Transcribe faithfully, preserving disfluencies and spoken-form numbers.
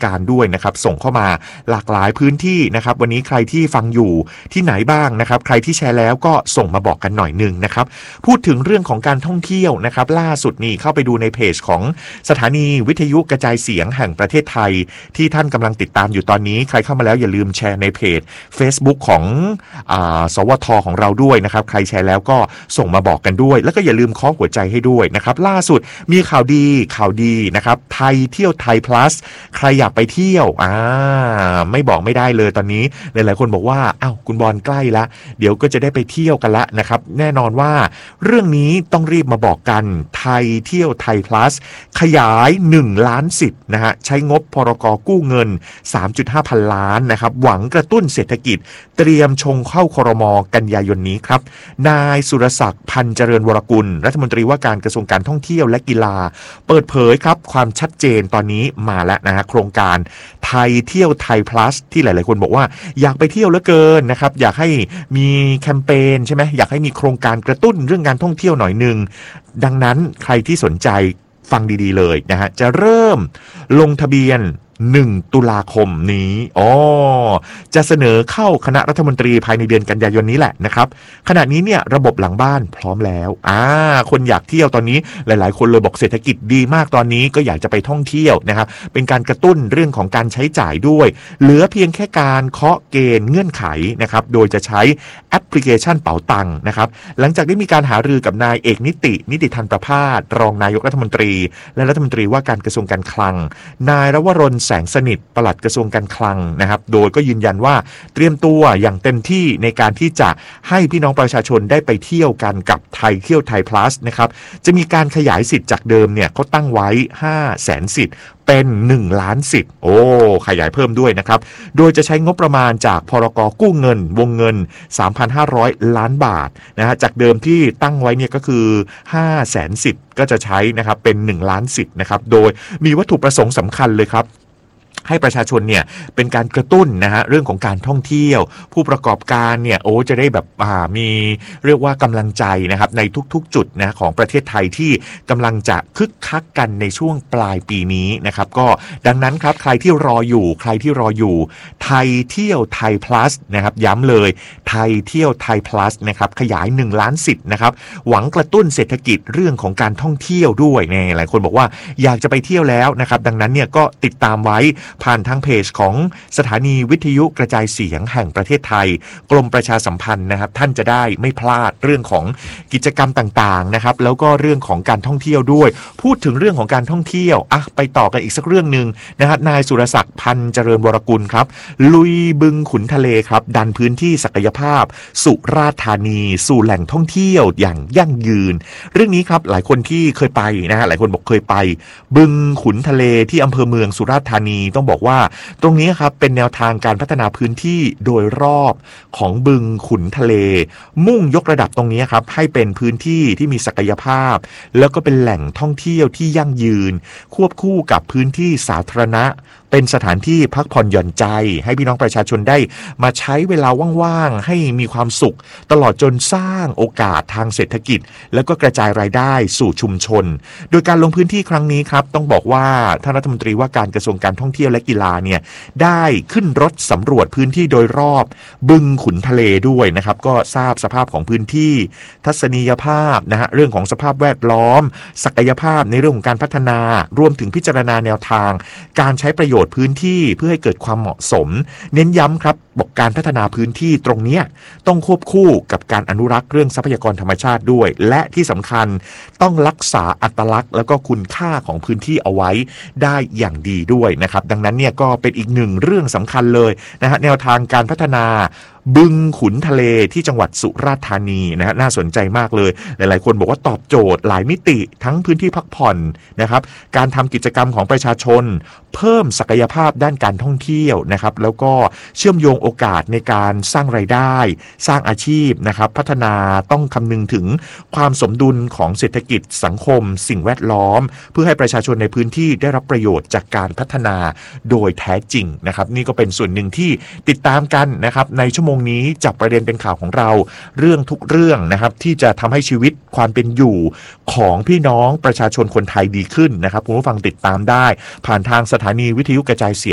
การด้วยนะครับส่งเข้ามาหลากหลายพื้นที่นะครับวันนี้ใครที่ฟังอยู่ที่ไหนบ้างนะครับใครที่แชร์แล้วก็ส่งมาบอกกันหน่อยนึงนะครับพูดถึงเรื่องของการท่องเที่ยวนะครับล่าสุดนี่เข้าไปดูในเพจของสถานีวิทยุกระจายเสียงแห่งประเทศไทยที่ท่านกำลังติดตามอยู่ตอนนี้ใครเข้ามาแล้วอย่าลืมแชร์ในเพจ Facebook ของอ่าสวทของเราด้วยนะครับใครแชร์แล้วก็ส่งมาบอกกันด้วยแล้วก็อย่าลืมเคาะหัวใจให้ด้วยนะครับล่าสุดมีข่าวดีข่าวดีนะครับไทยเที่ยวไทย plus ใครอยากไปเที่ยวอ่าไม่บอกไม่ได้เลยตอนนี้หลายๆคนบอกว่าอ้าวคุณบอลใกล้ละเดี๋ยวก็จะได้ไปเที่ยวกันละนะครับแน่นอนว่าเรื่องนี้ต้องรีบมาบอกกันไทยเที่ยวไทย plus ขยายหนึ่งล้านสิทธิ์นะฮะใช้งบพรกกู้เงิน สามจุดห้า พันล้านนะครับหวังกระตุ้นเศรษฐกิจเตรียมชงเข้าครม.กันยายนนี้ครับนายสุรศักดิ์พันเจริญวรกุลรัฐมนตรีว่าการกระทรวงการท่องเที่ยวและกีฬาเปิดเผยครับความชัดเจนตอนนี้มาแล้วนะฮะโครงการไทยเที่ยวไทย plus ที่หลายๆคนบอกว่าอยากไปเที่ยวเหลือเกินนะครับอยากให้มีแคมเปญใช่ไหมอยากให้มีโครงการกระตุ้นเรื่องการท่องเที่ยวหน่อยนึงดังนั้นใครที่สนใจฟังดีๆเลยนะฮะจะเริ่มลงทะเบียนหนึ่งตุลาคมนี้อ๋อจะเสนอเข้าคณะรัฐมนตรีภายในเดือนกันยายนนี้แหละนะครับขณะนี้เนี่ยระบบหลังบ้านพร้อมแล้วอ่าคนอยากเที่ยวตอนนี้หลายๆคนเลยบอกเศรษฐกิจดีมากตอนนี้ก็อยากจะไปท่องเที่ยวนะครับเป็นการกระตุ้นเรื่องของการใช้จ่ายด้วยเหลือเพียงแค่การเคาะเกณฑ์เงื่อนไขนะครับโดยจะใช้แอปพลิเคชันเป๋าตังค์นะครับหลังจากได้มีการหารือกับนายเอกนิตินิติธรประภาสรองนายกรัฐมนตรีและรัฐมนตรีว่าการกระทรวงการคลังนายรวรนต์แสงสนิทปลัดกระทรวงการคลังนะครับโดยก็ยืนยันว่าเตรียมตัวอย่างเต็มที่ในการที่จะให้พี่น้องประชาชนได้ไปเที่ยวกันกับไทยเที่ยวไทย plus นะครับจะมีการขยายสิทธิ์จากเดิมเนี่ยเขาตั้งไว้ห้าแสนสิทธิ์เป็นหนึ่งล้านสิทธิ์โอ้ขยายเพิ่มด้วยนะครับโดยจะใช้งบประมาณจากพรกกู้เงินวงเงิน สามพันห้าร้อย ล้านบาทนะฮะจากเดิมที่ตั้งไว้เนี่ยก็คือห้าแสนสิทธิ์ก็จะใช้นะครับเป็นหนึ่งล้านสิทธิ์นะครับโดยมีวัตถุประสงค์สำคัญเลยครับให้ประชาชนเนี่ยเป็นการกระตุ้นนะฮะเรื่องของการท่องเที่ยวผู้ประกอบการเนี่ยโอ้จะได้แบบอ่ามีเรียกว่ากำลังใจนะครับในทุกๆจุดนะของประเทศไทยที่กำลังจะคึกคักกันในช่วงปลายปีนี้นะครับก็ดังนั้นครับใครที่รออยู่ใครที่รออยู่ไทยเที่ยวไทย plus นะครับย้ำเลยไทยเที่ยวไทย plus นะครับขยายหนึ่งล้านสิทธิ์นะครับหวังกระตุ้นเศรษฐกิจเรื่องของการท่องเที่ยวด้วยเนี่ยหลายคนบอกว่าอยากจะไปเที่ยวแล้วนะครับดังนั้นเนี่ยก็ติดตามไว้ผ่านทางเพจของสถานีวิทยุกระจายเสียงแห่งประเทศไทยกรมประชาสัมพันธ์นะครับท่านจะได้ไม่พลาดเรื่องของกิจกรรมต่างๆนะครับแล้วก็เรื่องของการท่องเที่ยวด้วยพูดถึงเรื่องของการท่องเที่ยวอ่ะไปต่อกันอีกสักเรื่องนึงนะฮะนายสุรศักดิ์พันเจริญวรกุลครับลุยบึงขุนทะเลครับดันพื้นที่ศักยภาพสุราษฎร์ธานีสู่แหล่งท่องเที่ยวอย่างยั่งยืนเรื่องนี้ครับหลายคนที่เคยไปนะฮะหลายคนบอกเคยไปบึงขุนทะเลที่อำเภอเมืองสุราษฎร์ธานีต้องบอกว่าตรงนี้ครับเป็นแนวทางการพัฒนาพื้นที่โดยรอบของบึงขุนทะเลมุ่งยกระดับตรงนี้ครับให้เป็นพื้นที่ที่มีศักยภาพแล้วก็เป็นแหล่งท่องเที่ยวที่ยั่งยืนควบคู่กับพื้นที่สาธารณะเป็นสถานที่พักผ่อนหย่อนใจให้พี่น้องประชาชนได้มาใช้เวลาว่างๆให้มีความสุขตลอดจนสร้างโอกาสทางเศรษฐกิจแล้วก็กระจายรายได้สู่ชุมชนโดยการลงพื้นที่ครั้งนี้ครับต้องบอกว่าท่านรัฐมนตรีว่าการกระทรวงการท่องเที่ยวและกีฬาเนี่ยได้ขึ้นรถสำรวจพื้นที่โดยรอบบึงขุนทะเลด้วยนะครับก็ทราบสภาพของพื้นที่ทัศนียภาพนะฮะเรื่องของสภาพแวดล้อมศักยภาพในเรื่องของการพัฒนารวมถึงพิจารณาแนวทางการใช้ประโยชน์พื้นที่เพื่อให้เกิดความเหมาะสมเน้นย้ำครับบอกการพัฒนาพื้นที่ตรงนี้ต้องควบคู่กับการอนุรักษ์เรื่องทรัพยากรธรรมชาติด้วยและที่สำคัญต้องรักษาอัตลักษณ์แล้วก็คุณค่าของพื้นที่เอาไว้ได้อย่างดีด้วยนะครับดังนั้นเนี่ยก็เป็นอีกหนึ่งเรื่องสำคัญเลยนะฮะแนวทางการพัฒนาบึงขุนทะเลที่จังหวัดสุราษฎร์ธานีนะฮะน่าสนใจมากเลยหลายๆคนบอกว่าตอบโจทย์หลายมิติทั้งพื้นที่พักผ่อนนะครับการทำกิจกรรมของประชาชนเพิ่มศักยภาพด้านการท่องเที่ยวนะครับแล้วก็เชื่อมโยงโอกาสในการสร้างรายได้สร้างอาชีพนะครับพัฒนาต้องคำนึงถึงความสมดุลของเศรษฐกิจสังคมสิ่งแวดล้อมเพื่อให้ประชาชนในพื้นที่ได้รับประโยชน์จากการพัฒนาโดยแท้จริงนะครับนี่ก็เป็นส่วนหนึ่งที่ติดตามกันนะครับในชั่วโมงนี้จับประเด็นเป็นข่าวของเราเรื่องทุกเรื่องนะครับที่จะทำให้ชีวิตความเป็นอยู่ของพี่น้องประชาชนคนไทยดีขึ้นนะครับคุณผู้ฟังติดตามได้ผ่านทางสถานีวิทยุกระจายเสียง